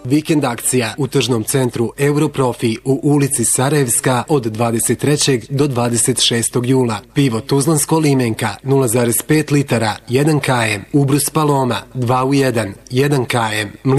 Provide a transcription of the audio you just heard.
Vikend akcija u tržnom centru Europrofi u ulici Sarajevska od 23. do 26. jula. Pivo Tuzlansko limenka 0,5 litara 1 km, Ubrus Paloma 2 u 1 1 km.